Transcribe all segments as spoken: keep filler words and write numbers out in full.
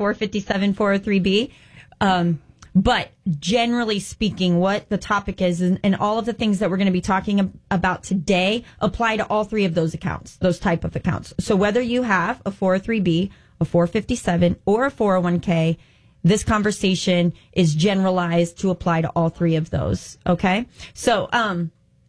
four fifty-seven, four oh three B. Um, but generally speaking, what the topic is and, and all of the things that we're going to be talking ab- about today apply to all three of those accounts, those type of accounts. So whether you have a four oh three B, a four fifty-seven, or a four oh one k, this conversation is generalized to apply to all three of those. Okay? So, um,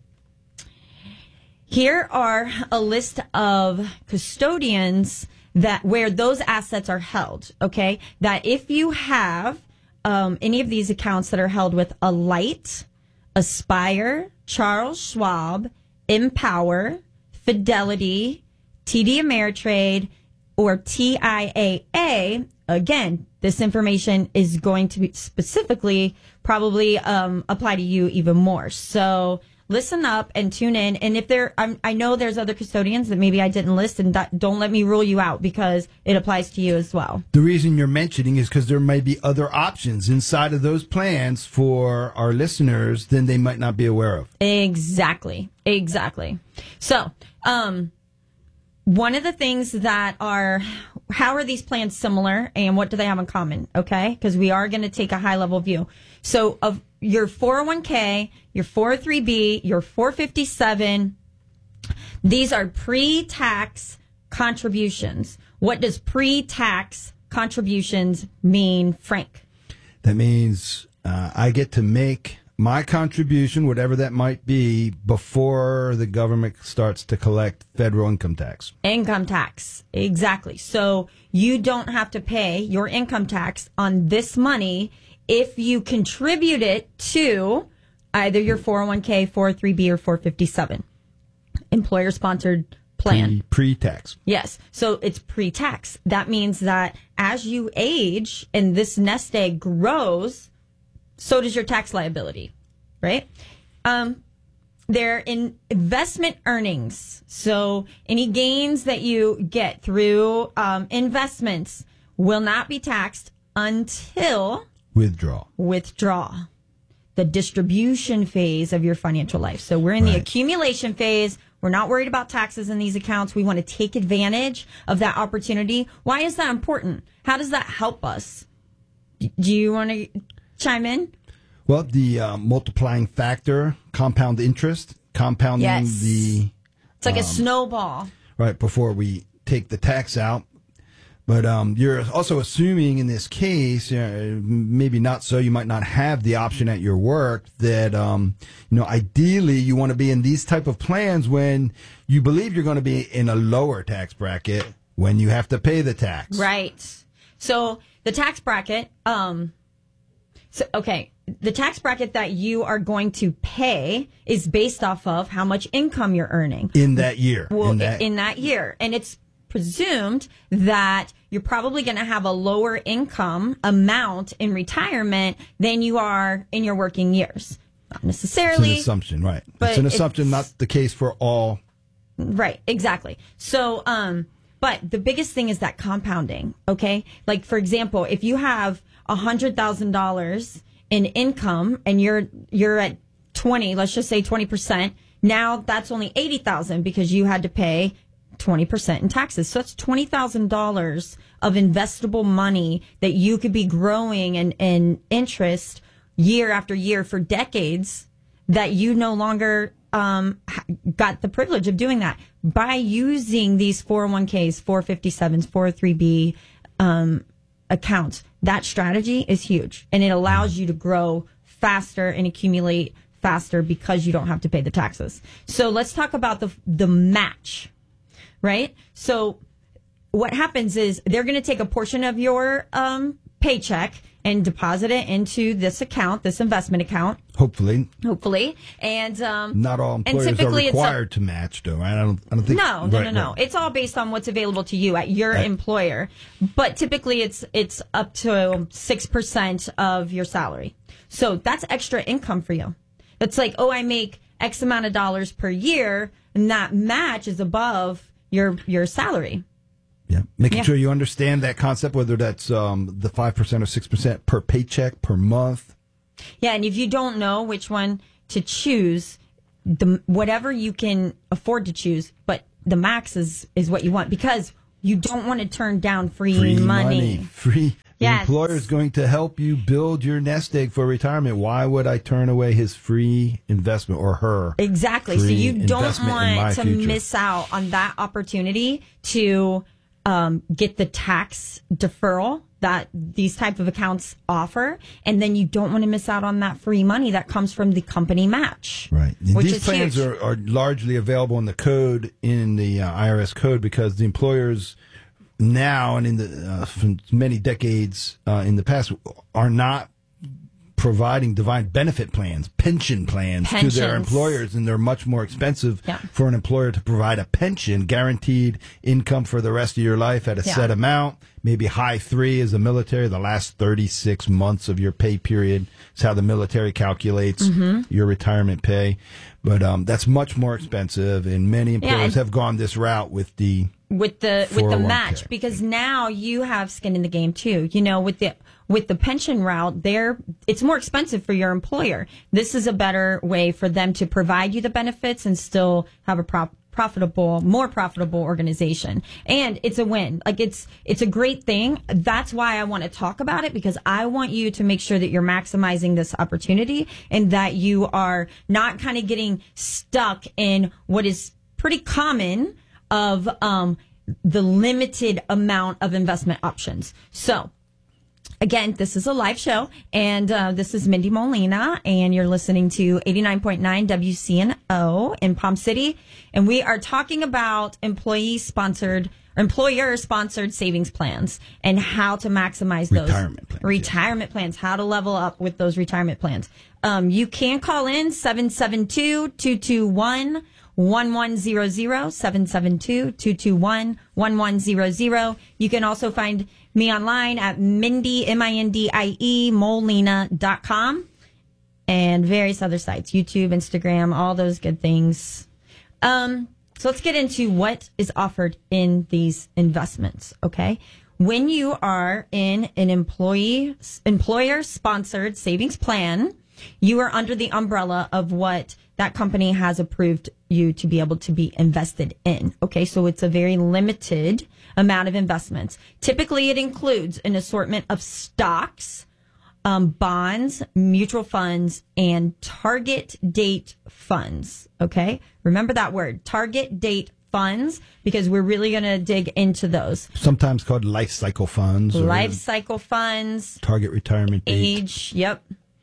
here are a list of custodians that where those assets are held. Okay? That if you have um, any of these accounts that are held with Alight, Aspire, Charles Schwab, Empower, Fidelity, T D Ameritrade, or T I A A, again, this information is going to be specifically probably um, apply to you even more. So listen up and tune in. And if there, I'm, I know there's other custodians that maybe I didn't list, and that, don't let me rule you out because it applies to you as well. The reason you're mentioning is because there may be other options inside of those plans for our listeners than they might not be aware of. Exactly. Exactly. So, um, one of the things that are, how are these plans similar and what do they have in common? Okay. Because we are going to take a high level view. So of your four oh one k, your four oh three B, your four fifty-seven, these are pre-tax contributions. What does pre-tax contributions mean, Frank? That means uh, I get to make my contribution, whatever that might be, before the government starts to collect federal income tax. Income tax. Exactly. So you don't have to pay your income tax on this money if you contribute it to either your four oh one k, four oh three B, or four fifty-seven. Employer-sponsored plan. Pre- pre-tax. Yes. So it's pre-tax. That means that as you age and this nest egg grows, so does your tax liability, right? Um, they're in investment earnings. So any gains that you get through um, investments will not be taxed until withdraw. Withdraw. The distribution phase of your financial life. So we're in right. the accumulation phase. We're not worried about taxes in these accounts. We want to take advantage of that opportunity. Why is that important? How does that help us? Do you want to chime in? Well, the uh, multiplying factor, compound interest, compounding yes. the... It's like um, a snowball. Right, before we take the tax out. But um, you're also assuming in this case, uh, maybe not so, you might not have the option at your work that, um, you know, ideally you want to be in these type of plans when you believe you're going to be in a lower tax bracket when you have to pay the tax. Right. So the tax bracket... um. So, okay, the tax bracket that you are going to pay is based off of how much income you're earning. In that year. Well, in, that. in that year. And it's presumed that you're probably going to have a lower income amount in retirement than you are in your working years. Not necessarily. It's an assumption, right. But it's an assumption, it's, not the case for all. Right, exactly. So, um, but the biggest thing is that compounding, okay? Like, for example, if you have one hundred thousand dollars in income and you're you're at twenty, let's just say twenty percent, now that's only eighty thousand dollars because you had to pay twenty percent in taxes. So that's twenty thousand dollars of investable money that you could be growing in, in interest year after year for decades that you no longer um, got the privilege of doing that. By using these four oh one k's, four fifty-sevens, four oh three B um, accounts, that strategy is huge. And it allows you to grow faster and accumulate faster because you don't have to pay the taxes. So let's talk about the the match, right? So what happens is they're going to take a portion of your um, paycheck and deposit it into this account, this investment account. Hopefully. Hopefully. And um, not all employers are required a, to match, though, right? I don't, I don't think. No, no, right, no, no. Right. It's all based on what's available to you at your right. employer. But typically it's it's up to six percent of your salary. So that's extra income for you. It's like, oh, I make X amount of dollars per year, and that match is above your your salary. Yeah, making yeah. sure you understand that concept, whether that's um, the five percent or six percent per paycheck, per month. Yeah, and if you don't know which one to choose, the whatever you can afford to choose, but the max is, is what you want. Because you don't want to turn down free, Free money. money. Free. The Yes. employer is going to help you build your nest egg for retirement. Why would I turn away his free investment or her? Exactly. So free you don't investment in my want to future? miss out on that opportunity to um, get the tax deferral that these type of accounts offer, and then you don't want to miss out on that free money that comes from the company match. Right. And which these is plans huge. are, are largely available in the code, in the uh, I R S code, because the employers now and in the uh, from many decades uh, in the past are not providing defined benefit plans, pension plans Pensions. to their employers, and they're much more expensive Yeah. for an employer to provide a pension, guaranteed income for the rest of your life at a Yeah. set amount. Maybe high three as a military, the last thirty-six months of your pay period is how the military calculates Mm-hmm. your retirement pay. But um, that's much more expensive, and many employers and- have gone this route with the with the with the four oh one k. match, because now you have skin in the game too. You know, with the with the pension route, there it's more expensive for your employer. This is a better way for them to provide you the benefits and still have a prop, profitable, more profitable organization. And it's a win. Like it's it's a great thing. That's why I want to talk about it, because I want you to make sure that you're maximizing this opportunity and that you are not kind of getting stuck in what is pretty common of um, the limited amount of investment options. So, again, this is a live show, and uh, this is Mindy Molina, and you're listening to eighty-nine point nine W C N O in Palm City, and we are talking about employee-sponsored, employer-sponsored savings plans and how to maximize those Retirement plans, retirement plans, how to level up with those retirement plans. Um, you can call in seven seven two, two two one, one one zero zero, seven seven two, two two one, one one zero zero. You can also find me online at Mindy, M I N D I E, Molina dot com, and various other sites, YouTube, Instagram, all those good things. Um, so let's get into what is offered in these investments, okay? When you are in an employee, employer-sponsored savings plan, you are under the umbrella of what that company has approved you to be able to be invested in. Okay, so it's a very limited amount of investments. Typically, it includes an assortment of stocks, um, bonds, mutual funds, and target date funds. Okay, remember that word, target date funds, because we're really going to dig into those. sometimes called life cycle funds, or Life cycle funds, target retirement date. age, yep.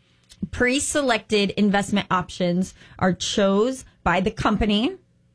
Pre-selected investment options are chose by the company.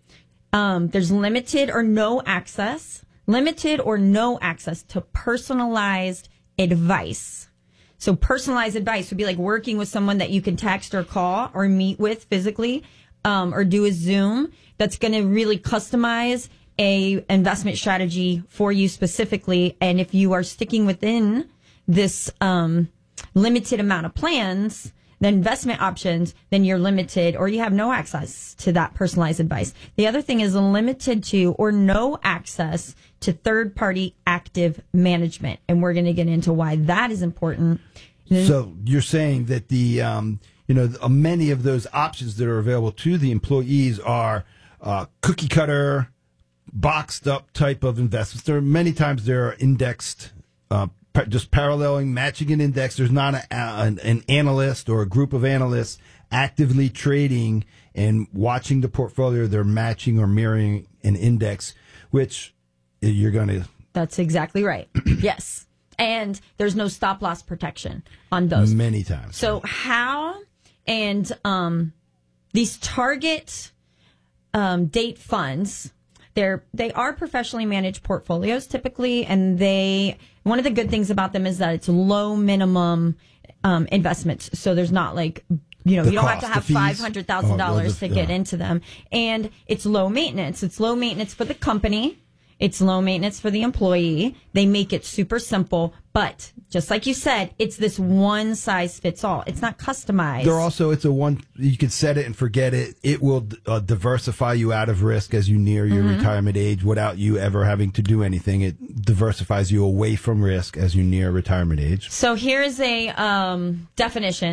Um, there's limited or no access, limited or no access to personalized advice. So personalized advice would be like working with someone that you can text or call or meet with physically, um, or do a Zoom that's going to really customize a investment strategy for you specifically. And if you are sticking within this um, limited amount of plans, the investment options, then you're limited or you have no access to that personalized advice. The other thing is limited to or no access to third-party active management. And we're going to get into why that is important. So you're saying that the um, you know uh, many of those options that are available to the employees are uh, cookie cutter, boxed up type of investments. There are many times there are indexed, uh, pa- just paralleling, matching an index. There's not a, an, an analyst or a group of analysts actively trading and watching the portfolio. They're matching or mirroring an index, which you're going to. That's exactly right. Yes. And there's no stop loss protection on those. Many times. So how and um, these target um, date funds, they're they are professionally managed portfolios typically, and they one of the good things about them is that it's low minimum um, investments. So there's not like you know The you don't cost, have to the have fees. five hundred thousand Oh, dollars the- to get yeah. into them, and it's low maintenance. It's low maintenance for the company. It's low maintenance for the employee. They make it super simple, but just like you said, it's this one size fits all. It's not customized. They're also, it's a one, you can set it and forget it. It will uh, diversify you out of risk as you near your Mm-hmm. retirement age without you ever having to do anything. It diversifies you away from risk as you near retirement age. So here's a um, definition.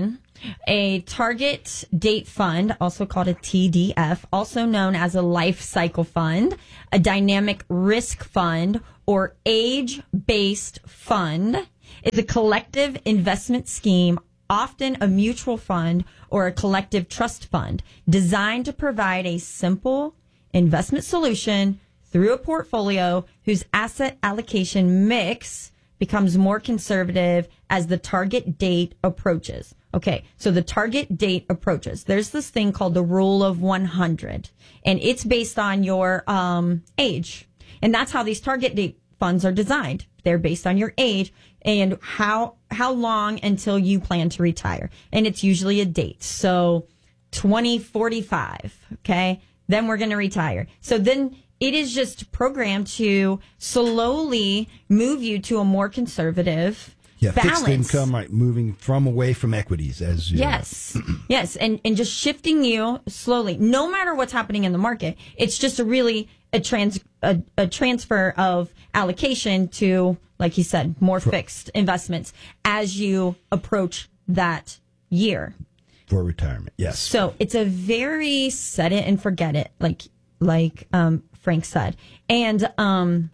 A target date fund, also called a T D F, also known as a life cycle fund, a dynamic risk fund, or age-based fund, is a collective investment scheme, often a mutual fund or a collective trust fund, designed to provide a simple investment solution through a portfolio whose asset allocation mix becomes more conservative as the target date approaches. Okay, so the target date approaches. There's this thing called the rule of one hundred, and it's based on your um, age. And that's how these target date funds are designed. They're based on your age and how how long until you plan to retire. And it's usually a date. So twenty forty-five, okay? Then we're going to retire. So then it is just programmed to slowly move you to a more conservative Yeah, balance. fixed income, right, moving from away from equities as you Yes. yes. And, and just shifting you slowly, no matter what's happening in the market. It's just a really a trans a, a transfer of allocation to, like you said, more fixed investments as you approach that year. for retirement. Yes. So it's a very set it and forget it, like like um, Frank said. And um,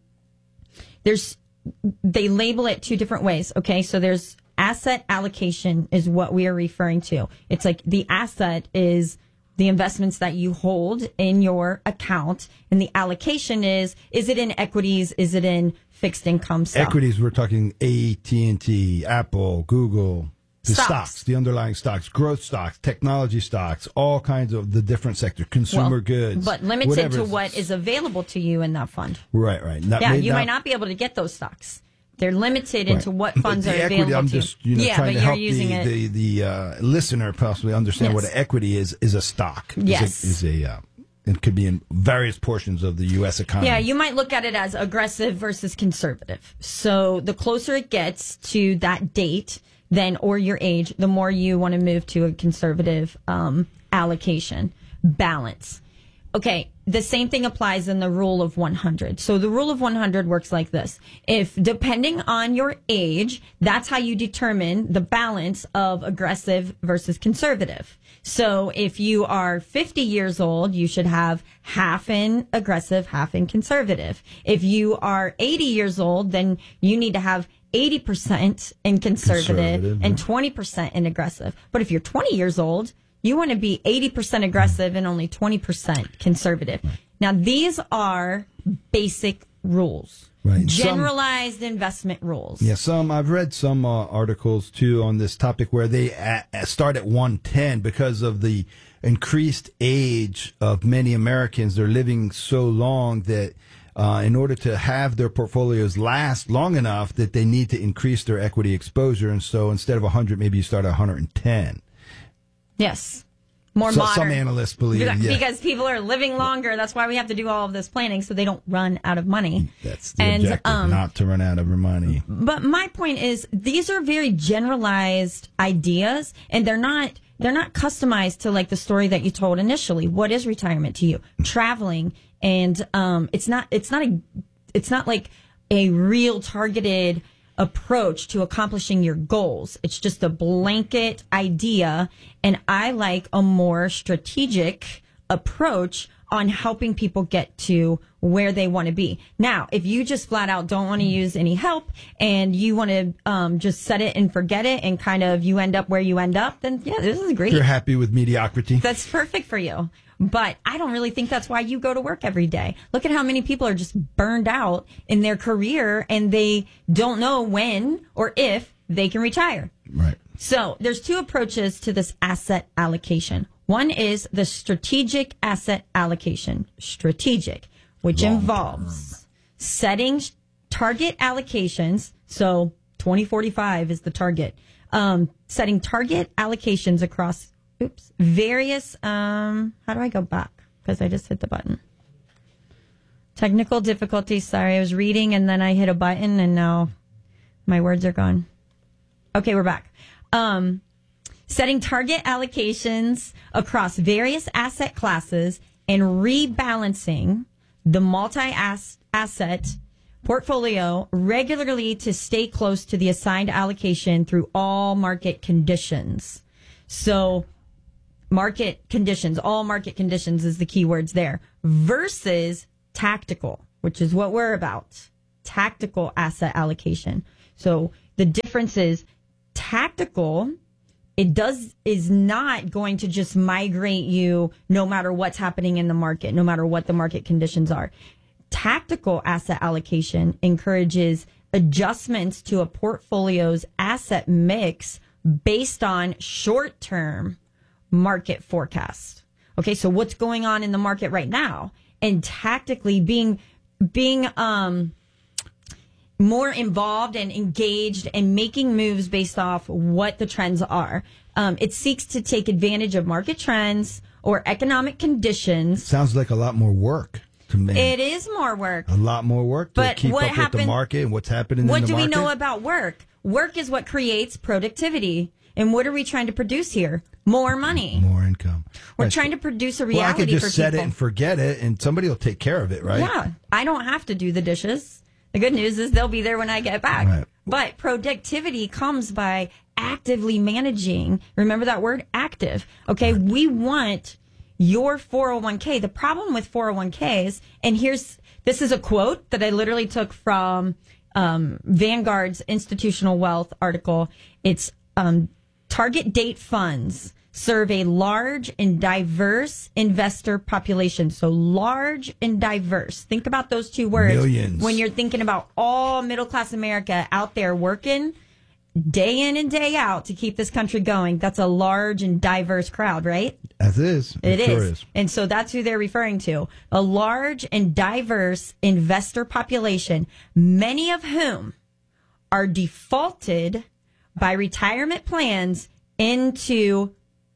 there's they label it two different ways. Okay, so there's asset allocation is what we are referring to. It's like the asset is the investments that you hold in your account, and the allocation is is it in equities, is it in fixed income stuff? Equities, we're talking A T and T, Apple, Google, the Stocks. stocks, the underlying stocks, growth stocks, technology stocks, all kinds of the different sectors, consumer Well, goods. but limited whatever. to what is available to you in that fund. Right, right. Not, Yeah, may you might not be able to get those stocks. They're limited into Right. what But funds the are equity, available I'm to just, you. you know, Yeah, trying but to you're help using the, it. the, the uh, listener possibly understand Yes. what an equity is, is a stock. Is a- Yes. Is a, uh, it could be in various portions of the U S economy. Yeah, you might look at it as aggressive versus conservative. So the closer it gets to that date, then or your age, the more you want to move to a conservative um, allocation balance. Okay, the same thing applies in the rule of one hundred. So the rule of one hundred works like this. If depending on your age, that's how you determine the balance of aggressive versus conservative. So if you are fifty years old, you should have half in aggressive, half in conservative. If you are eighty years old, then you need to have eighty percent in conservative, Conservative, and yeah. twenty percent in aggressive. But if you're twenty years old, you want to be eighty percent aggressive and only twenty percent conservative. Now, these are basic rules. Right. Some- Generalized investment rules. Yeah, some I've read some uh, articles too on this topic where they a- a- start at one ten because of the increased age of many Americans. They're living so long that uh, in order to have their portfolios last long enough, that they need to increase their equity exposure. And so instead of one hundred, maybe you start at one hundred ten. Yes. More So, modern. some analysts believe, Because, yeah. because people are living longer. That's why we have to do all of this planning so they don't run out of money. That's the And, objective, um, not to run out of money. But my point is, these are very generalized ideas, and they're not they're not customized to like the story that you told initially. What is retirement to you? Traveling, and um, it's not it's not a it's not like a real targeted approach to accomplishing your goals. It's just a blanket idea, and I like a more strategic approach on helping people get to where they want to be. Now, if you just flat out don't want to use any help and you want to um, just set it and forget it and kind of you end up where you end up, then yeah, this is great. You're happy with mediocrity? That's perfect for you. But I don't really think that's why you go to work every day. Look at how many people are just burned out in their career and they don't know when or if they can retire. Right. So there's two approaches to this asset allocation. One is the strategic asset allocation, strategic, which Long involves setting target allocations. So twenty forty-five is the target. Um, setting target allocations across, oops, various, um, how do I go back? Because I just hit the button. Technical difficulties. Sorry, I was reading and then I hit a button and now my words are gone. Okay, we're back. Um, setting target allocations across various asset classes and rebalancing the multi-asset portfolio regularly to stay close to the assigned allocation through all market conditions. So market conditions, all market conditions is the key words there, versus tactical, which is what we're about. Tactical asset allocation. So the difference is tactical, it does is not going to just migrate you no matter what's happening in the market, no matter what the market conditions are. Tactical asset allocation encourages adjustments to a portfolio's asset mix based on short-term market forecast. Okay, so what's going on in the market right now? And tactically being being um more involved and engaged and making moves based off what the trends are. Um, it seeks to take advantage of market trends or economic conditions. Sounds like a lot more work to me. It is more work. A lot more work to But keep what up happen- with the market and what's happening What in the do market. we know about work? Work is what creates productivity. And what are we trying to produce here? More money. More income. We're Right. trying to produce a Well, I reality could just for set people. it and forget it, and somebody will take care of it, right? Yeah, I don't have to do the dishes. The good news is they'll be there when I get back. Right. But productivity comes by actively managing. Remember that word, active. Okay, right. We want your four oh one k. The problem with four oh one k's, and here's, this is a quote that I literally took from um, Vanguard's Institutional Wealth article. It's um, target date funds serve a large and diverse investor population. So large and diverse. Think about those two words. Millions. When you're thinking about all middle class America out there working day in and day out to keep this country going. That's a large and diverse crowd, right? As is. It, it sure is. is. And so that's who they're referring to. A large and diverse investor population, many of whom are defaulted by retirement plans into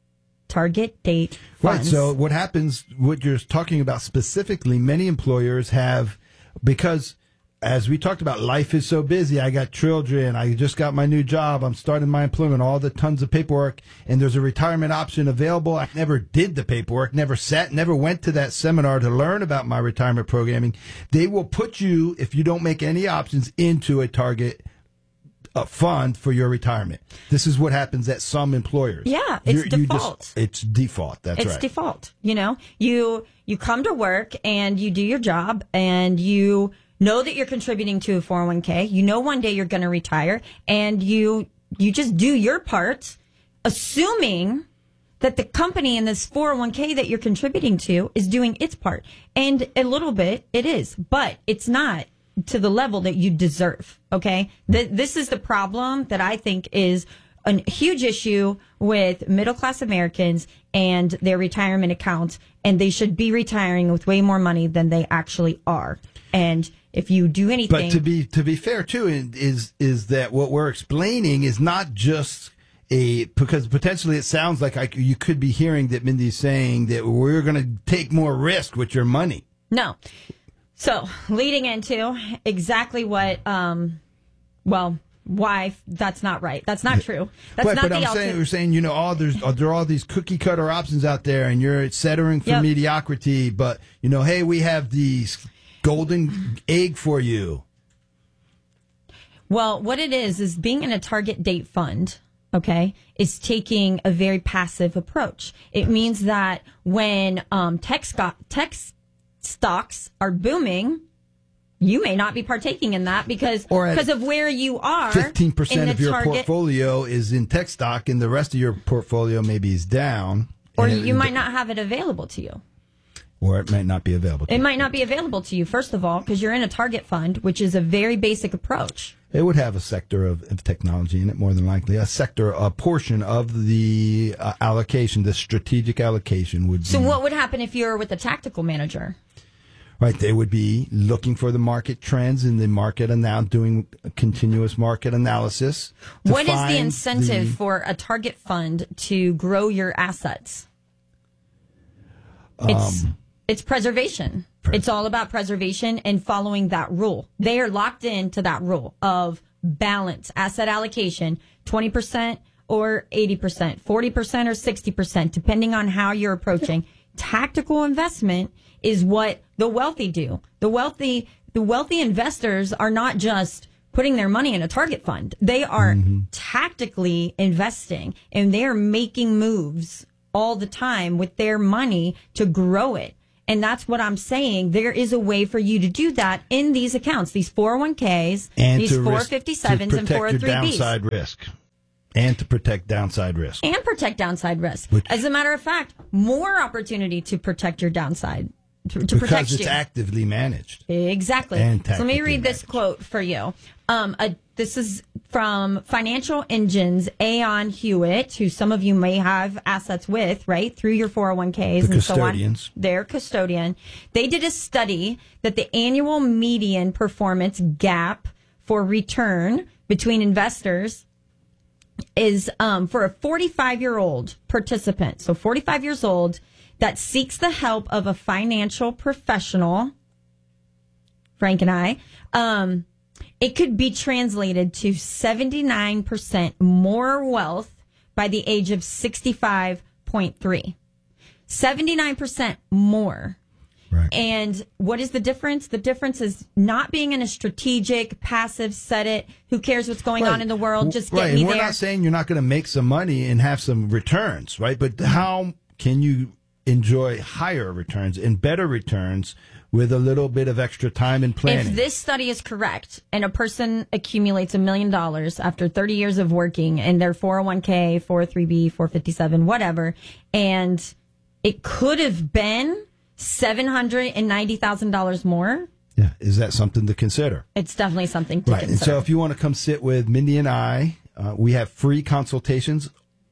target date funds. Right. So what happens, what you're talking about specifically, many employers have, because as we talked about, life is so busy. I got children. I just got my new job. I'm starting my employment, all the tons of paperwork, and there's a retirement option available. I never did the paperwork, never sat, never went to that seminar to learn about my retirement programming. They will put you, if you don't make any options, into a target a fund for your retirement. This is what happens at some employers. Yeah, it's You're, default. You just, it's default. That's it's right. It's default. You know, you you come to work and you do your job and you know that you're contributing to a four oh one k. You know one day you're going to retire, and you you just do your part, assuming that the company in this four oh one k that you're contributing to is doing its part. And a little bit it is, but it's not to the level that you deserve. Okay. Th- this is the problem that I think is a huge issue with middle class Americans and their retirement accounts. And they should be retiring with way more money than they actually are. And if you do anything, but to be, to be fair too, is, is that what we're explaining is not just a, because potentially it sounds like I, you could be hearing that Mindy's saying that we're going to take more risk with your money. No. So, leading into exactly what, um, well, why that's not right. That's not true. That's right, not but the I'm ultimate. saying, we're saying, you know, all there's uh, there are all these cookie cutter options out there, and you're settling for Yep. mediocrity. But you know, hey, we have the golden egg for you. Well, what it is is being in a target date fund. Okay, is taking a very passive approach. It means that when um, tech sco- tech stocks are booming, you may not be partaking in that because because of where you are. Fifteen percent of your target, portfolio is in tech stock, and the rest of your portfolio maybe is down, or and you it, might not have it available to you. Or it might not be available. To it you. might not be available to you. First of all, because you're in a target fund, which is a very basic approach. It would have a sector of, of technology in it, more than likely. A sector, a portion of the uh, allocation, the strategic allocation would be. So what would happen if you were with a tactical manager? Right, they would be looking for the market trends in the market and now doing continuous market analysis. What is the incentive the, for a target fund to grow your assets? It's um, it's preservation. Pres- it's all about preservation and following that rule. They are locked into that rule of balance, asset allocation, twenty percent or eighty percent, forty percent or sixty percent, depending on how you're approaching. Tactical investment is what the wealthy do. The wealthy, the wealthy investors are not just putting their money in a target fund. They are mm-hmm. tactical. tactically investing, and they're making moves all the time with their money to grow it. And that's what I'm saying. There is a way for you to do that in these accounts, these four oh one k's, and these four fifty-sevens and four oh three b's. Downside risk. And to protect downside risk. And protect downside risk. Which, As a matter of fact, more opportunity to protect your downside. To, to because protect it's you. actively managed. Exactly. And so let me read managed. this quote for you. Um, a, this is from Financial Engine's Aon Hewitt, who some of you may have assets with, right, through your four oh one k's The and so on. custodians. Their custodian. They did a study that the annual median performance gap for return between investors is um, for a forty-five-year-old participant, so forty-five years old, that seeks the help of a financial professional, Frank and I, um, it could be translated to seventy-nine percent more wealth by the age of sixty-five point three. seventy-nine percent more. Right. And what is the difference? The difference is not being in a strategic, passive, set it, who cares what's going Right. on in the world, just right. get me and we're there. not saying you're not going to make some money and have some returns, right? But how can you enjoy higher returns and better returns with a little bit of extra time and planning? If this study is correct and a person accumulates a million dollars after thirty years of working in their four oh one k, four oh three b, four fifty-seven, whatever, and it could have been seven hundred ninety thousand dollars more, yeah, is that something to consider? it's definitely something to Right. And consider. so if you want to come sit with Mindy and I, uh, we have free consultations,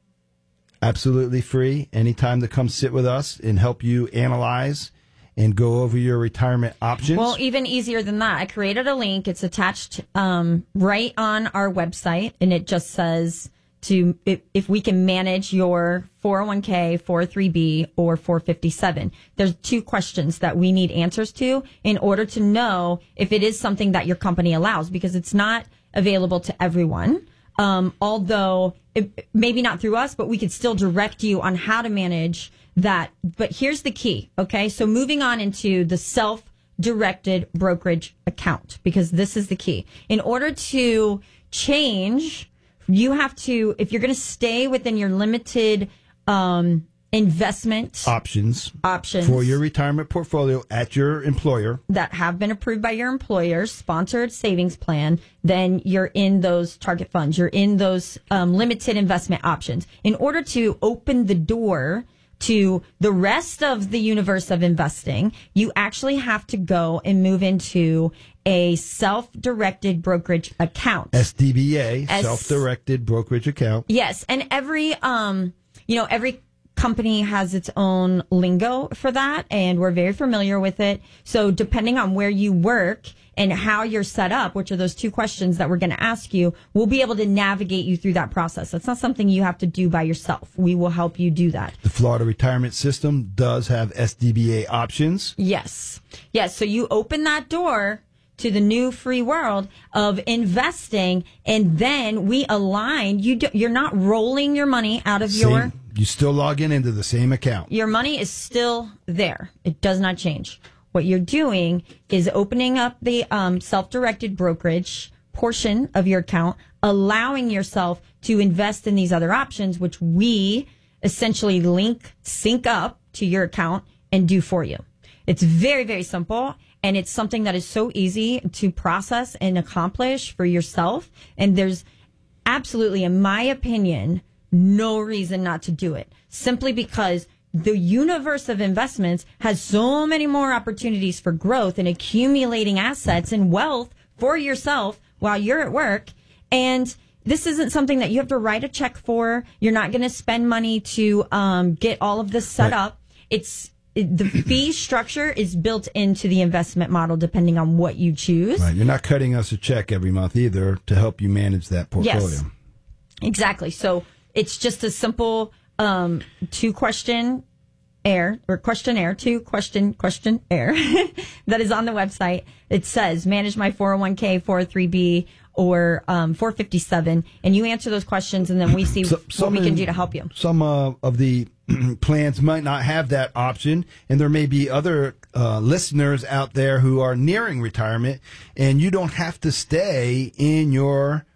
absolutely free, anytime to come sit with us and help you analyze and go over your retirement options. Well, even easier than that, I created a link. It's attached um, right on our website, and it just says to if, if we can manage your four oh one k, four oh three b, or four fifty-seven. There's two questions that we need answers to in order to know if it is something that your company allows, because it's not available to everyone. Um, although it, maybe not through us, but we could still direct you on how to manage that. But here's the key. Okay. So moving on into the self-directed brokerage account, because this is the key. In order to change, you have to, if you're going to stay within your limited um, investment options options for your retirement portfolio at your employer that have been approved by your employer's sponsored savings plan, then you're in those target funds. You're in those um, limited investment options. In order to open the door to the rest of the universe of investing, you actually have to go and move into a self-directed brokerage account. S D B A, S- self-directed brokerage account. Yes, and every um, you know, every company has its own lingo for that, and we're very familiar with it. So depending on where you work and how you're set up, which are those two questions that we're going to ask you, we'll be able to navigate you through that process. That's not something you have to do by yourself. We will help you do that. The Florida retirement system does have S D B A options. Yes. Yes. So you open that door to the new free world of investing, and then we align. You do, you're not rolling your money out of Same- your... you still log in into the same account. Your money is still there. It does not change. What you're doing is opening up the um, self-directed brokerage portion of your account, allowing yourself to invest in these other options, which we essentially link, sync up to your account and do for you. It's very, very simple. And it's something that is so easy to process and accomplish for yourself. And there's absolutely, in my opinion, no reason not to do it, simply because the universe of investments has so many more opportunities for growth and accumulating assets and wealth for yourself while you're at work. And this isn't something that you have to write a check for. You're not going to spend money to um, get all of this set Right. up. It's it, the fee structure is built into the investment model depending on what you choose. Right. You're not cutting us a check every month either to help you manage that portfolio. Yes. Exactly. So it's just a simple um, two question air or questionnaire, two question questionnaire that is on the website. It says manage my four oh one k, four oh three b, or um, four fifty-seven, and you answer those questions, and then we see So- what some we can in- do to help you. Some uh, of the plans might not have that option, and there may be other uh, listeners out there who are nearing retirement, and you don't have to stay in your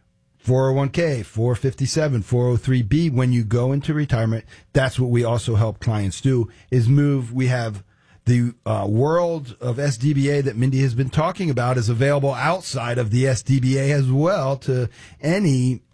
four oh one k, four fifty-seven, four oh three b, when you go into retirement, that's what we also help clients do, is move. We have the uh, world of S D B A that Mindy has been talking about is available outside of the S D B A as well to any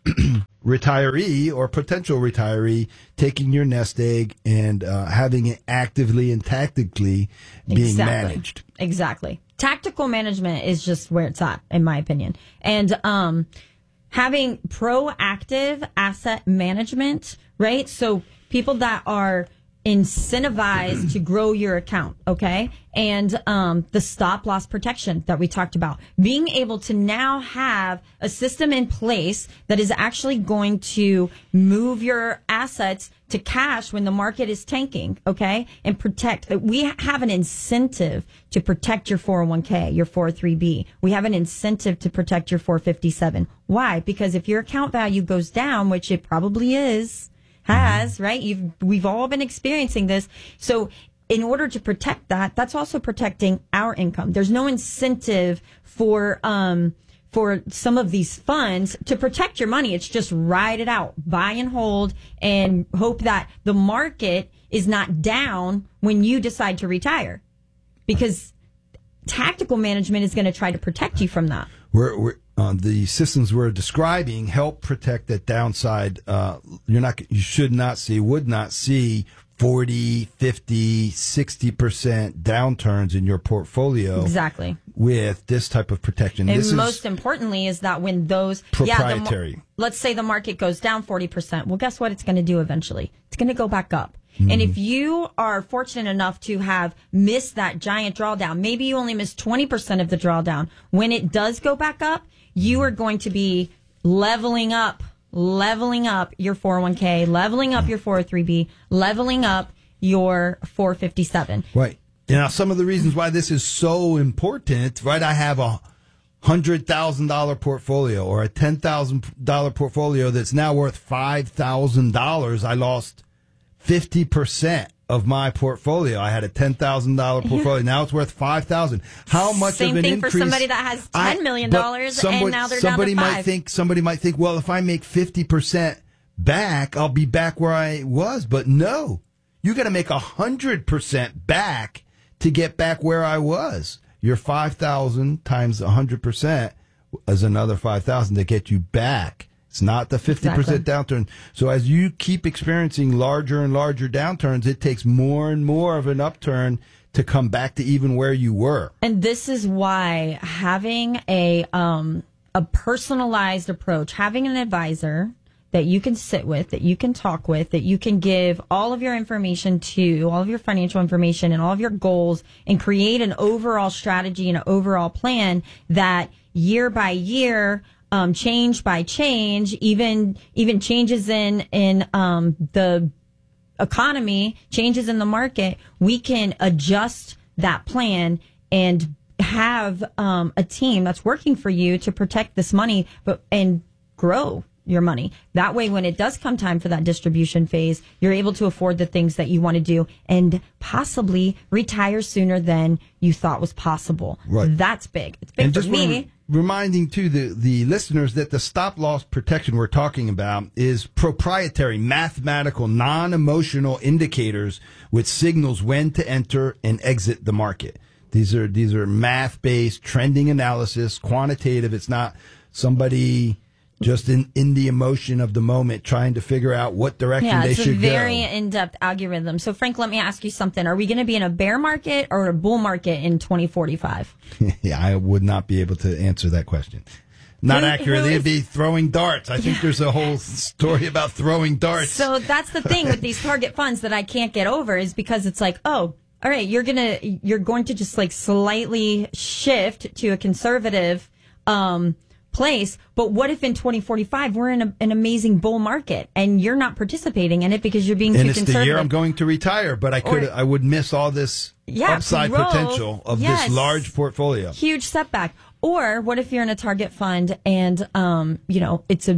retiree or potential retiree taking your nest egg and uh, having it actively and tactically being Exactly. managed. Exactly. Tactical management is just where it's at, in my opinion. And um, having proactive asset management, right? So people that are incentivized to grow your account, okay? And um, the stop loss protection that we talked about. Being able to now have a system in place that is actually going to move your assets to cash when the market is tanking, okay? And protect. We have an incentive to protect your four oh one k, your four oh three b. We have an incentive to protect your four fifty-seven. Why? Because if your account value goes down, which it probably is, has, right? You've, we've all been experiencing this. So in order to protect that, that's also protecting our income. There's no incentive for, um, for some of these funds to protect your money. It's just ride it out, buy and hold, and hope that the market is not down when you decide to retire. Because tactical management is going to try to protect you from that. We're, we're uh, the systems we're describing help protect that downside. Uh, you're not, you should not see, would not see forty, fifty, sixty percent downturns in your portfolio. Exactly. With this type of protection. And this most is importantly is that when those proprietary. Yeah, the, let's say the market goes down forty percent. Well, guess what it's going to do eventually? It's going to go back up. Mm-hmm. And if you are fortunate enough to have missed that giant drawdown, maybe you only missed twenty percent of the drawdown. When it does go back up, you are going to be leveling up, leveling up your four oh one k, leveling up your four oh three b, leveling up your four fifty-seven. Right. Now, some of the reasons why this is so important, right? I have a one hundred thousand dollars portfolio or a ten thousand dollars portfolio that's now worth five thousand dollars. I lost fifty percent of my portfolio. I had a ten thousand dollars portfolio. Now it's worth five thousand dollars. How much Same of an thing increase? for somebody that has ten million dollars somebody, and now they're somebody down to might five. think, somebody might think, well, if I make fifty percent back, I'll be back where I was. But no, you got to make one hundred percent back to get back where I was. Your five thousand times one hundred percent is another five thousand to get you back. It's not the fifty percent Exactly. downturn. So as you keep experiencing larger and larger downturns, it takes more and more of an upturn to come back to even where you were. And this is why having a um a personalized approach, having an advisor that you can sit with, that you can talk with, that you can give all of your information to, all of your financial information and all of your goals, and create an overall strategy and an overall plan that year by year, um, change by change, even even changes in in um, the economy, changes in the market, we can adjust that plan and have um, a team that's working for you to protect this money, but and grow your money. That way, when it does come time for that distribution phase, you're able to afford the things that you want to do and possibly retire sooner than you thought was possible. Right. That's big. It's big And for just me. rem- reminding to the, the listeners that the stop loss protection we're talking about is proprietary, mathematical, non-emotional indicators which signals when to enter and exit the market. These are these are math-based trending analysis, quantitative. It's not somebody just in, in the emotion of the moment trying to figure out what direction Yeah, they it's a should very go. in-depth algorithm. So, Frank, let me ask you something. Are we going to be in a bear market or a bull market in twenty forty-five? Yeah, I would not be able to answer that question. Not Who- accurately. who It'd is- be throwing darts. I think there's a whole story about throwing darts. So that's the thing with these target funds that I can't get over is because it's like, oh, all right, you're gonna you're going to just like slightly shift to a conservative um, place. But what if in twenty forty-five we're in a, an amazing bull market and you're not participating in it because you're being and too it's conservative? the year I'm going to retire, but I could Or- I would miss all this Yeah, upside growth. potential of Yes. this large portfolio. Huge setback. Or what if you're in a target fund and um, you know it's a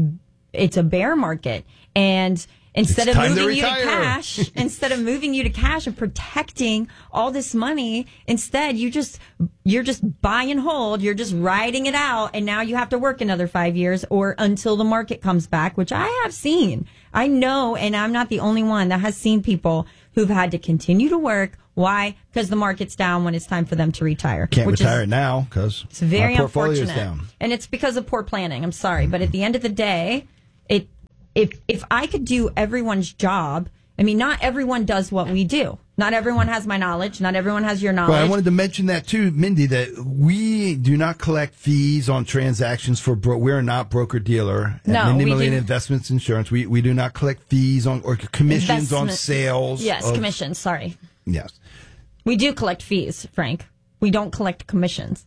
it's a bear market. And instead It's of time to moving you to retire. cash, instead of moving you to cash and protecting all this money, instead you just you're just buy and hold, you're just riding it out, and now you have to work another five years or until the market comes back, which I have seen. I know, and I'm not the only one that has seen people who've had to continue to work. Why? Because the market's down when it's time for them to retire. Can't which retire is, now because it's very our portfolio is unfortunate, down. and it's because of poor planning. I'm sorry, but at the end of the day, it if if I could do everyone's job, I mean, not everyone does what we do. Not everyone has my knowledge. Not everyone has your knowledge. Well, I wanted to mention that too, Mindy, that we do not collect fees on transactions for bro- we're not broker dealer. No, Mindy we Millian do- Investments Insurance. We we do not collect fees on or commissions on Investment- sales. Yes, of- commissions. Sorry, Yes. we do collect fees, Frank. We don't collect commissions.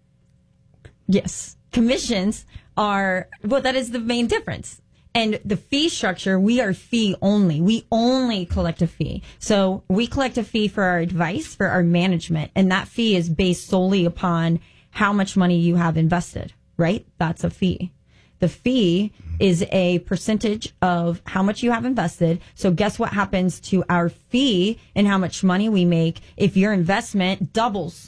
Yes, commissions are well. That is the main difference. And the fee structure, we are fee only. We only collect a fee. So we collect a fee for our advice, for our management. And that fee is based solely upon how much money you have invested, right? That's a fee. The fee is a percentage of how much you have invested. So guess what happens to our fee and how much money we make if your investment doubles?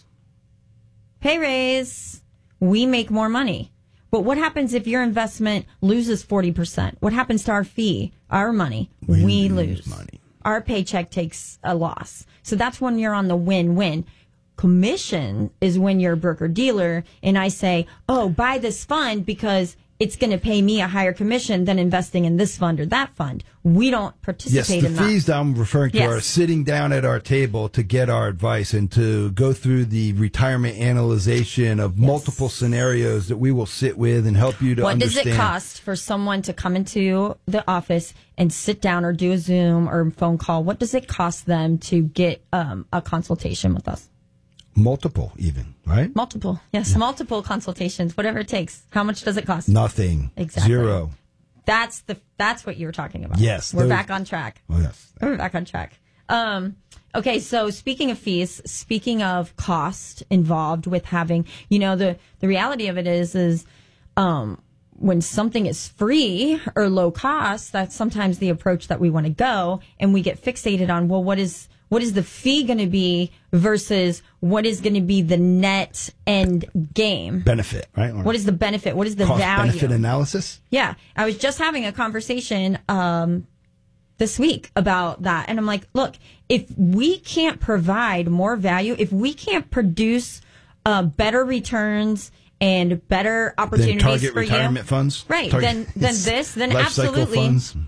Pay raise. We make more money. But what happens if your investment loses forty percent? What happens to our fee, our money? We, We lose. lose money. Our paycheck takes a loss. So that's when you're on the win-win. Commission is when you're a broker dealer and I say, oh, buy this fund because it's going to pay me a higher commission than investing in this fund or that fund. We don't Yes, participate the in that. fees that I'm referring to Yes. are sitting down at our table to get our advice and to go through the retirement analyzation of multiple scenarios that we will sit with and help you to What understand. does it cost for someone to come into the office and sit down or do a Zoom or phone call? What does it cost them to get um, a consultation with us? Multiple, even, right? Multiple. Yes, multiple consultations, whatever it takes. How much does it cost? Nothing. Exactly. Zero. That's the that's what you were talking about. Yes, We're those- back on track. Oh, yes. We're back on track. Um, okay, so speaking of fees, speaking of cost involved with having, you know, the the reality of it is is um, when something is free or low cost, that's sometimes the approach that we want to go, and we get fixated on, well, what is what is the fee going to be versus what is going to be the net end game? Benefit, right? Or What is the benefit? What is the cost value? benefit analysis? Yeah, I was just having a conversation um, this week about that. And I'm like, look, if we can't provide more value, if we can't produce uh, better returns and better Then opportunities target for retirement you, funds? right, Target- then, then this, then Life cycle absolutely. funds?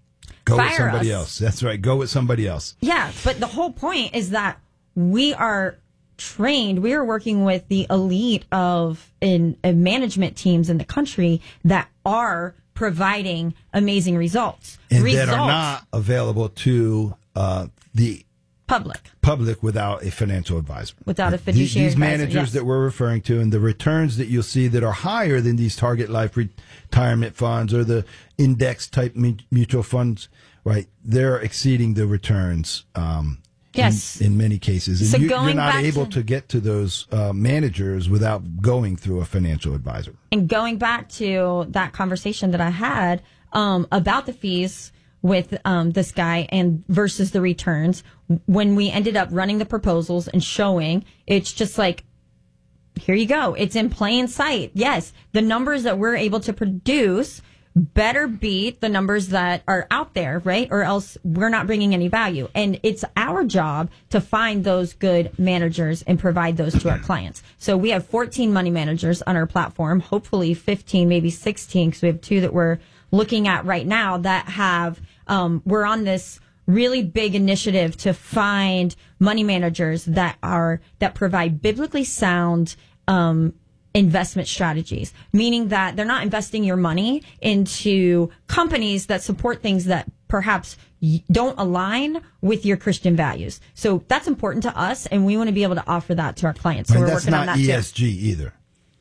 Go with Fire somebody us. else. That's right. Go with somebody else. Yeah, but the whole point is that we are trained. We are working with the elite of in, in management teams in the country that are providing amazing results. And results, that are not available to uh, the public. public without a financial advisor. Without a The- fiduciary These advisor, managers yes. that we're referring to and the returns that you'll see that are higher than these target life retirement funds or the index type mu- mutual funds, right? They're exceeding the returns. Um, Yes. In, in many cases. And So you, you're going not back able to- to, get to those uh, managers without going through a financial advisor. And going back to that conversation that I had um, about the fees with um, this guy and versus the returns, when we ended up running the proposals and showing, it's just like, here you go. It's in plain sight. Yes, the numbers that we're able to produce better beat the numbers that are out there, right? Or else we're not bringing any value. And it's our job to find those good managers and provide those to our clients. So we have fourteen money managers on our platform, hopefully fifteen, maybe sixteen, because we have two that we're looking at right now that have, um, we're on this really big initiative to find money managers that are, that provide biblically sound, um, investment strategies, meaning that they're not investing your money into companies that support things that perhaps y- don't align with your Christian values. So that's important to us, and we want to be able to offer that to our clients. So And we're that's working on not that E too. S G either.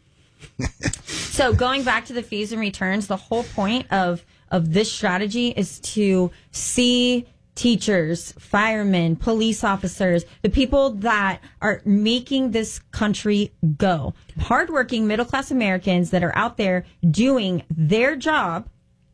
So going back to the fees and returns, the whole point of of this strategy is to see teachers, firemen, police officers, the people that are making this country go. Hardworking middle class Americans that are out there doing their job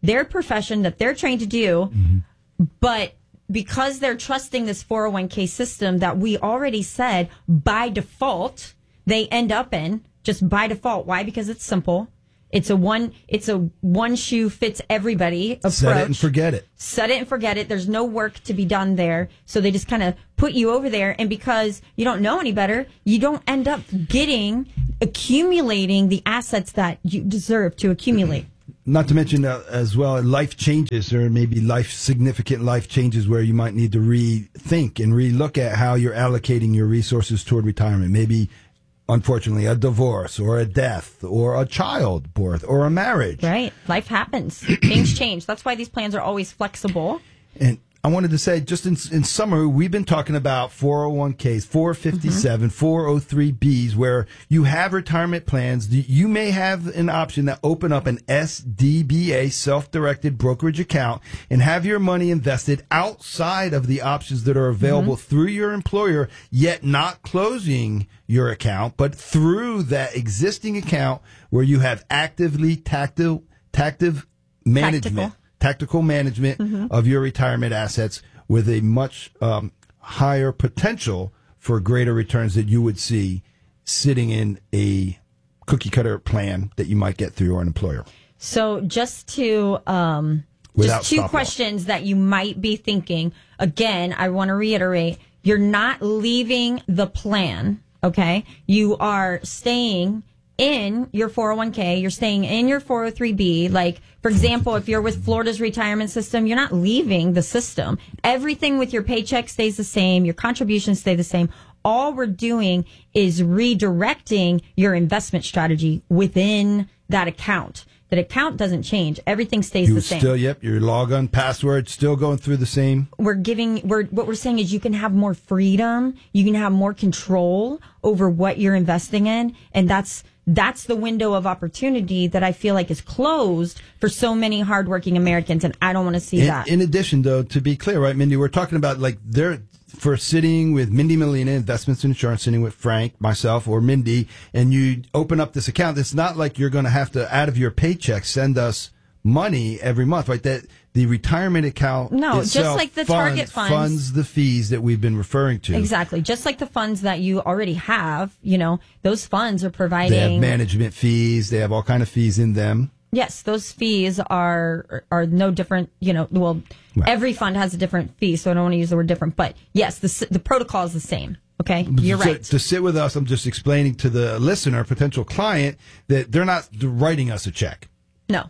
their profession that they're trained to do, mm-hmm. but because they're trusting this four oh one k system that we already said by default they end up in, just by default. Why? Because it's simple. It's a one. It's a one shoe fits everybody approach. Set it and forget it. Set it and forget it. There's no work to be done there. So they just kind of put you over there, and because you don't know any better, you don't end up getting accumulating the assets that you deserve to accumulate. Not to mention uh, as well, life changes, or maybe life significant life changes where you might need to rethink and relook at how you're allocating your resources toward retirement. Maybe, unfortunately, a divorce or a death or a child birth or a marriage. Right. Life happens. Things change. That's why these plans are always flexible. And I wanted to say, just in, in summary, we've been talking about four oh one k's, four fifty-seven, mm-hmm. four oh three b's, where you have retirement plans. You may have an option that open up an S D B A, self-directed brokerage account, and have your money invested outside of the options that are available mm-hmm. through your employer, yet not closing your account, but through that existing account where you have actively tactile, tactive management. Tactical. Tactical management mm-hmm. of your retirement assets with a much um, higher potential for greater returns that you would see sitting in a cookie cutter plan that you might get through an employer. So just to um, just two questions that you might be thinking. Again, I want to reiterate: you're not leaving the plan. Okay, you are staying in your four oh one k, you're staying in your four oh three b. Like, for example, if you're with Florida's retirement system, you're not leaving the system. Everything with your paycheck stays the same. Your contributions stay the same. All we're doing is redirecting your investment strategy within that account. That account doesn't change. Everything stays you the same. Still, yep, your login password still going through the same. We're giving, we're, what we're saying is you can have more freedom. You can have more control over what you're investing in. And that's, That's the window of opportunity that I feel like is closed for so many hardworking Americans, and I don't want to see in, that. In addition, though, to be clear, right, Mindy, we're talking about like they're for sitting with Mindy Molina, Investments and Insurance, sitting with Frank, myself, or Mindy, and you open up this account. It's not like you're going to have to, out of your paycheck, send us money every month, right? That the retirement account no, itself just like the funds, target funds funds the fees that we've been referring to. Exactly, just like the funds that you already have. You know, those funds are providing. They have management fees. They have all kind of fees in them. Yes, those fees are are no different. You know, well, right. Every fund has a different fee, so I don't want to use the word different. But yes, the the protocol is the same. Okay, you're to, right. To sit with us, I'm just explaining to the listener, potential client, that they're not writing us a check. No.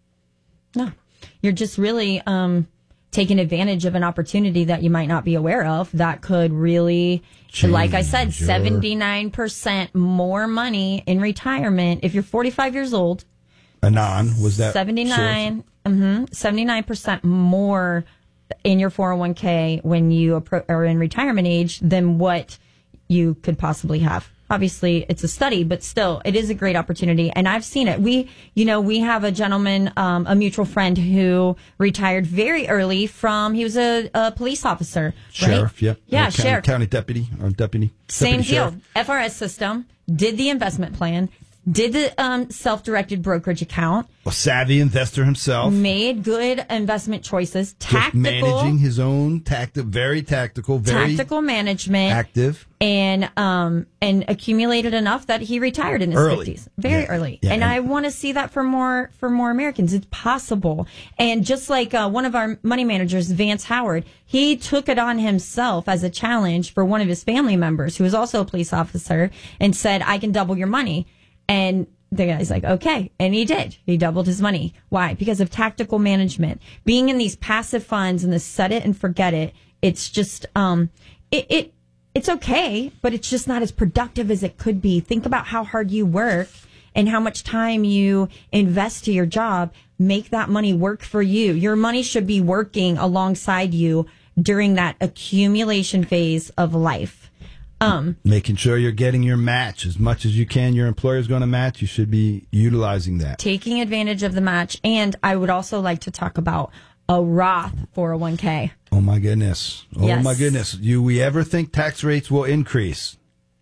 No, you're just really um, taking advantage of an opportunity that you might not be aware of that could really, Change like I said, your... seventy-nine percent more money in retirement if you're forty-five years old. Anon, was that seventy-nine, mm-hmm, seventy-nine percent more in your four oh one k when you appro- are in retirement age than what you could possibly have. Obviously, it's a study, but still, it is a great opportunity. And I've seen it. We, you know, we have a gentleman, um, a mutual friend who retired very early from, he was a, a police officer. Sheriff, right? yeah. Yeah, county, sheriff. County deputy or deputy. Same deputy deal. Sheriff. F R S system, did the investment plan, did the um, self-directed brokerage account. A savvy investor himself. Made good investment choices. Tactical. Just managing his own tactical, very tactical, very tactical management. Active. And um and accumulated enough that he retired in his early. fifties. Very yeah. early. Yeah, and, and I want to see that for more for more Americans. It's possible. And just like uh, one of our money managers, Vance Howard, he took it on himself as a challenge for one of his family members who was also a police officer and said, I can double your money. And the guy's like, okay. And he did. He doubled his money. Why? Because of tactical management. Being in these passive funds and the set it and forget it, it's just, um, it, it, it's okay, but it's just not as productive as it could be. Think about how hard you work and how much time you invest to your job. Make that money work for you. Your money should be working alongside you during that accumulation phase of life. Um, Making sure you're getting your match as much as you can. Your employer's going to match. You should be utilizing that. Taking advantage of the match. And I would also like to talk about a Roth four oh one k. Oh, my goodness. Oh, yes. my goodness. Do we ever think tax rates will increase?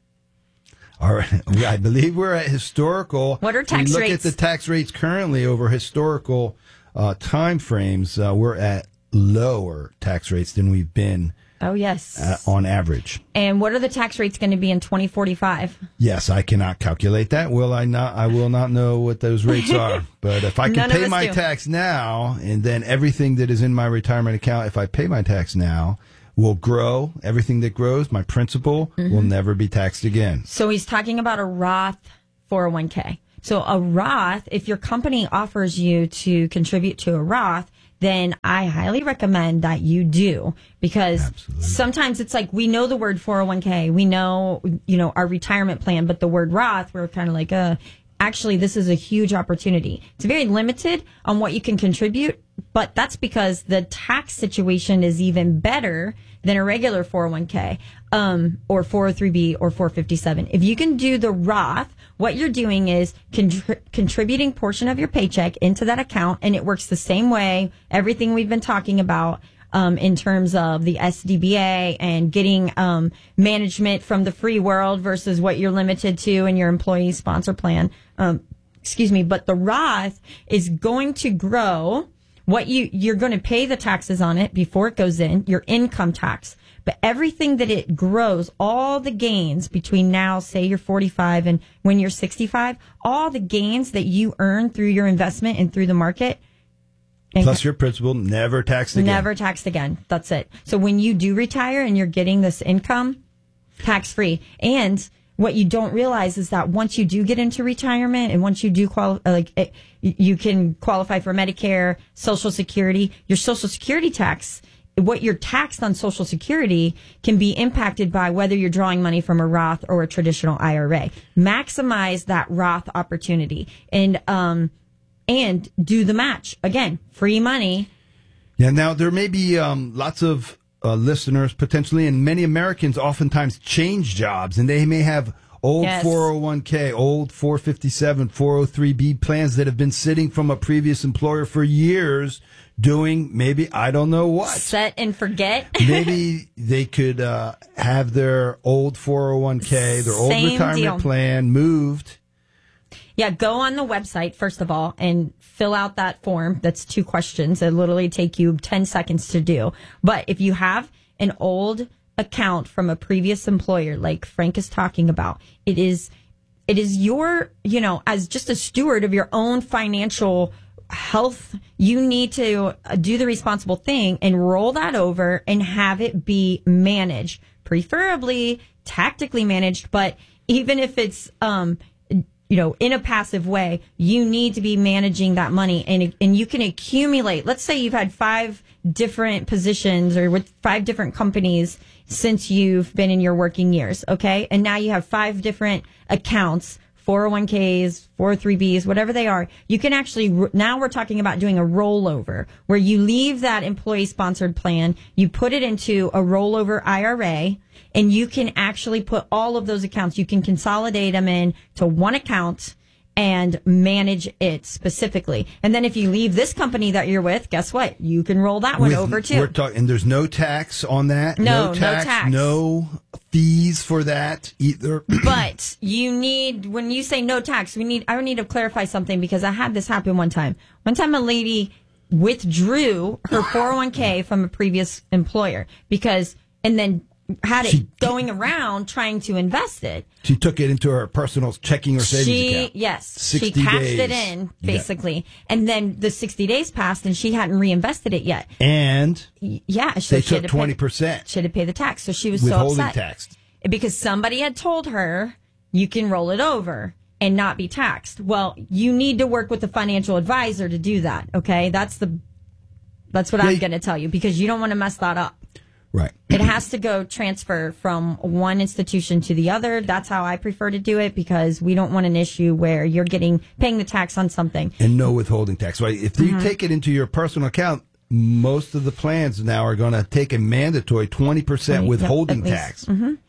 All right. I believe we're at historical. What are tax we look rates? at the tax rates currently over historical uh, time frames, uh, we're at lower tax rates than we've been Oh, yes. uh, on average. And what are the tax rates going to be in twenty forty-five? Yes, I cannot calculate that. Will I not? I will not know what those rates are. But if I can None of pay us my do. tax now, and then everything that is in my retirement account, if I pay my tax now, will grow. Everything that grows, my principal, Mm-hmm. will never be taxed again. So he's talking about a Roth four oh one k. So a Roth, if your company offers you to contribute to a Roth, then I highly recommend that you do, because Absolutely. sometimes it's like we know the word four oh one k, we know, you know, our retirement plan, but the word Roth, we're kind of like, uh, actually, this is a huge opportunity. It's very limited on what you can contribute, but that's because the tax situation is even better than a regular four oh one k, um, or four oh three b or four fifty-seven. If you can do the Roth, what you're doing is contri- contributing portion of your paycheck into that account, and it works the same way. Everything we've been talking about um, in terms of the S D B A and getting um, management from the free world versus what you're limited to in your employee sponsor plan. Um, excuse me, but the Roth is going to grow. What you you're going to pay the taxes on it before it goes in, your income tax. But everything that it grows, all the gains between now, say you're forty-five and when you're sixty-five, all the gains that you earn through your investment and through the market, and Plus your principal, never taxed again. never taxed again. That's it. So when you do retire and you're getting this income, tax free. And what you don't realize is that once you do get into retirement and once you do qual- like it, you can qualify for Medicare, Social Security, your Social Security tax, what you're taxed on Social Security can be impacted by whether you're drawing money from a Roth or a traditional I R A. Maximize that Roth opportunity and, um, and do the match. Again, free money. Yeah, now there may be um, lots of uh, listeners potentially, and many Americans oftentimes change jobs, and they may have old Yes. four oh one k, old four fifty-seven, four oh three b plans that have been sitting from a previous employer for years doing maybe, I don't know what. Set and forget. Maybe they could uh, have their old four oh one k, their old Same retirement deal. plan moved. Yeah, go on the website, first of all, and fill out that form. That's two questions. It literally take you ten seconds to do. But if you have an old account from a previous employer, like Frank is talking about, it is, it is your, you know, as just a steward of your own financial health, you need to do the responsible thing and roll that over and have it be managed, preferably tactically managed. But even if it's, um, you know, in a passive way, you need to be managing that money, and and you can accumulate. Let's say you've had five different positions or with five different companies since you've been in your working years, okay? And now you have five different accounts, four oh one k's, four oh three b's, whatever they are. You can actually, now we're talking about doing a rollover where you leave that employee sponsored plan, you put it into a rollover I R A, and you can actually put all of those accounts, you can consolidate them in to one account and manage it specifically. And then if you leave this company that you're with, guess what? You can roll that one With- over too. We're talking, and there's no tax on that. No, no tax. No fees for that either. But you need, when you say no tax, we need, I need to clarify something because I had this happen one time. One time a lady withdrew her four oh one k from a previous employer because, and then had it She- going around trying to invest it. She took it into her personal checking or savings She, account. yes, she sixty cashed days. it in Yeah. basically. And then the sixty days passed and she hadn't reinvested it yet. And Y- Yeah. So they she had took to pay- twenty percent She had to pay the tax. So she was so withholding upset. tax. Because somebody had told her you can roll it over and not be taxed. Well, you need to work with a financial advisor to do that. Okay, that's the that's what Yeah, I'm you- going to tell you because you don't want to mess that up. Right. It has to go transfer from one institution to the other. That's how I prefer to do it because we don't want an issue where you're getting paying the tax on something. And no withholding tax. Right. If you Mm-hmm. take it into your personal account, most of the plans now are going to take a mandatory twenty percent Right, yep, withholding at least. tax.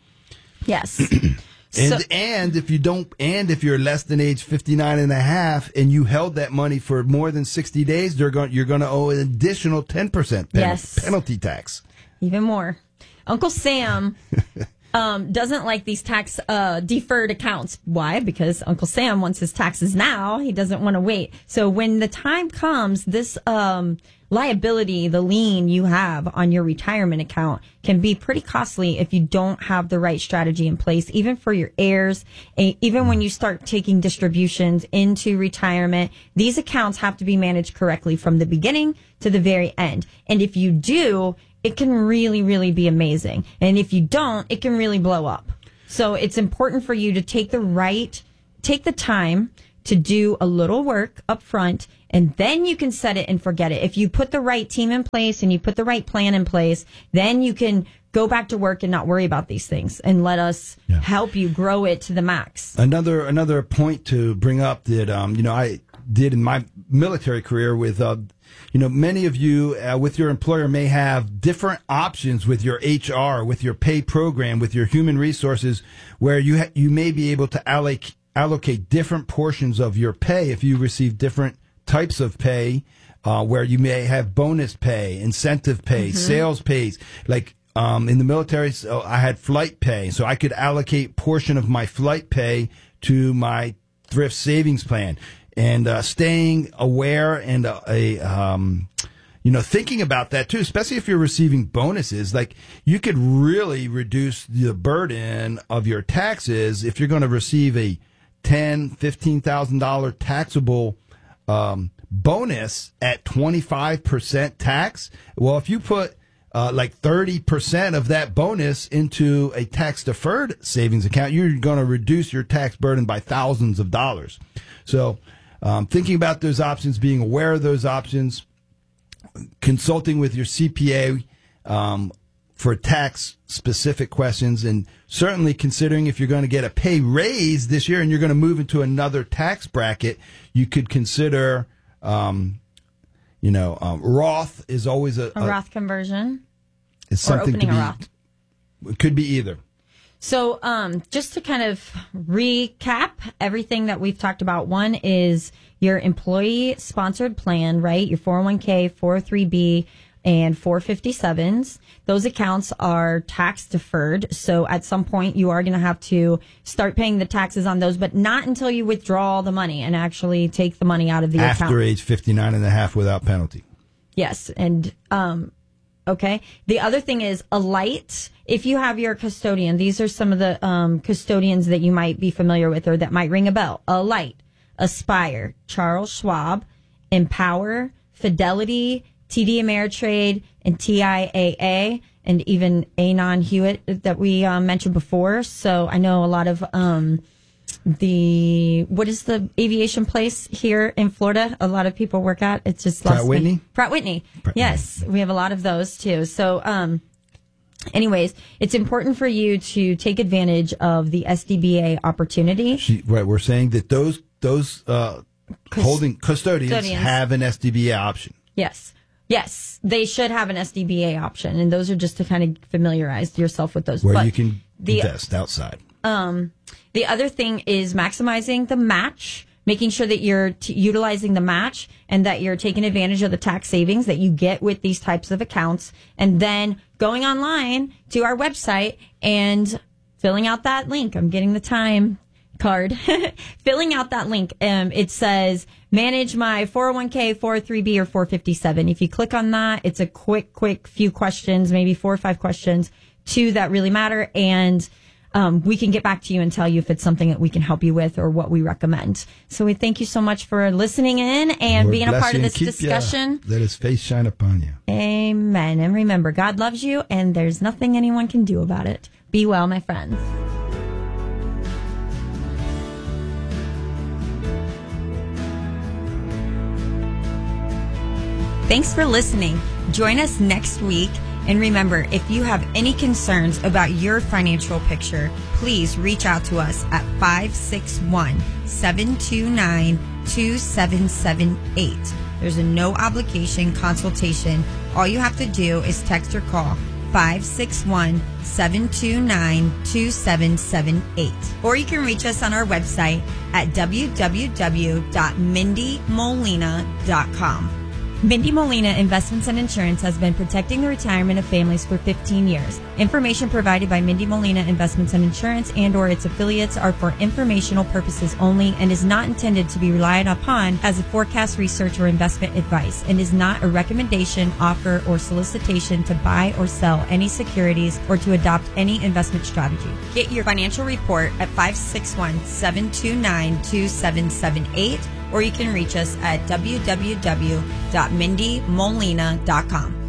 Yes. And, So- and if you don't, and if you're less than age fifty-nine and a half and you held that money for more than sixty days, they're going, you're going to owe an additional ten percent pen- Yes. penalty tax. Even more. Uncle Sam um, doesn't like these tax uh, deferred accounts. Why? Because Uncle Sam wants his taxes now. He doesn't want to wait. So when the time comes, this um, liability, the lien you have on your retirement account can be pretty costly if you don't have the right strategy in place, even for your heirs. Even when you start taking distributions into retirement, these accounts have to be managed correctly from the beginning to the very end. And if you do, it can really, really be amazing. And if you don't, it can really blow up. So it's important for you to take the right, take the time to do a little work up front, and then you can set it and forget it. If you put the right team in place and you put the right plan in place, then you can go back to work and not worry about these things and let us yeah. help you grow it to the max. Another another point to bring up that um, you know I did in my military career with uh, you know many of you uh, with your employer may have different options with your H R, with your pay program, with your human resources, where you ha- you may be able to allocate allocate different portions of your pay if you receive different types of pay, uh, where you may have bonus pay, incentive pay, mm-hmm. sales pays. Like um, in the military, so I had flight pay, so I could allocate portion of my flight pay to my thrift savings plan. And uh, staying aware and uh, a um, you know thinking about that too, especially if you're receiving bonuses, like you could really reduce the burden of your taxes if you're going to receive a ten, fifteen thousand dollar taxable um, bonus at twenty-five percent tax. Well, if you put uh, like thirty percent of that bonus into a tax deferred savings account, you're going to reduce your tax burden by thousands of dollars. So, um, thinking about those options, being aware of those options, consulting with your C P A um, for tax specific questions, and certainly considering if you're going to get a pay raise this year and you're going to move into another tax bracket, you could consider, um, you know, um, Roth is always a, a, a Roth conversion, is something or opening to be, a Roth. It could be either. So, um, just to kind of recap everything that we've talked about, one is your employee sponsored plan, right? Your four oh one k, four oh three b, and four fifty-sevens. Those accounts are tax deferred. So at some point you are going to have to start paying the taxes on those, but not until you withdraw the money and actually take the money out of the After account. After age fifty-nine and a half without penalty. Yes. And, um, okay. The other thing is Alight. If you have your custodian, these are some of the, um, custodians that you might be familiar with or that might ring a bell. Alight, Aspire, Charles Schwab, Empower, Fidelity, T D Ameritrade, and T I A A, and even Anon Hewitt that we um, mentioned before. So I know a lot of um, the, what is the aviation place here in Florida? A lot of people work at. It's just Pratt Whitney? Me. Pratt Whitney. Pratt yes, Whitney. We have a lot of those too. So, um, anyways, it's important for you to take advantage of the S D B A opportunity. She, right, we're saying that those those uh, Cust- holding custodians, custodians have an S D B A option. Yes. Yes, they should have an S D B A option, and those are just to kind of familiarize yourself with those. Where but you can the, invest outside. Um, the other thing is maximizing the match, making sure that you're t- utilizing the match and that you're taking advantage of the tax savings that you get with these types of accounts, and then going online to our website and filling out that link. I'm getting the time card. Filling out that link. Um, it says manage my four oh one k, four oh three b, or four fifty-seven. If you click on that, it's a quick, quick few questions, maybe four or five questions, two that really matter. And um, we can get back to you and tell you if it's something that we can help you with or what we recommend. So we thank you so much for listening in and Lord being a part of this keep discussion. Ya. Let his face shine upon you. Amen. And remember, God loves you and there's nothing anyone can do about it. Be well, my friends. Thanks for listening. Join us next week. And remember, if you have any concerns about your financial picture, please reach out to us at five six one, seven two nine, two seven seven eight. There's a no obligation consultation. All you have to do is text or call five six one, seven two nine, two seven seven eight. Or you can reach us on our website at w w w dot mindy molina dot com. Mindy Molina Investments and Insurance has been protecting the retirement of families for fifteen years. Information provided by Mindy Molina Investments and Insurance and or its affiliates are for informational purposes only and is not intended to be relied upon as a forecast, research, or investment advice, and is not a recommendation, offer, or solicitation to buy or sell any securities or to adopt any investment strategy. Get your financial report at five six one, seven two nine, two seven seven eight, or you can reach us at w w w dot mindy molina dot com.